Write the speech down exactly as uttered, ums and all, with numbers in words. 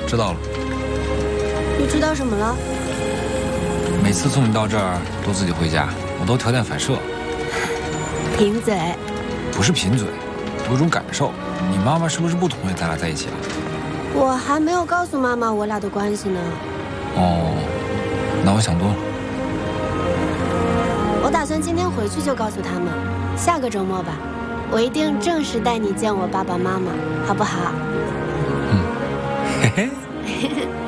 知道了。 你知道什么了？ 每次送你到这儿都自己回家，我都条件反射。 贫嘴。 不是贫嘴，有种感受，你妈妈是不是不同意咱俩在一起啊？ 我还没有告诉妈妈我俩的关系呢。 哦，那我想多了。 我打算今天回去就告诉他们，下个周末吧，我一定正式带你见我爸爸妈妈，好不好？ 嗯，嘿嘿。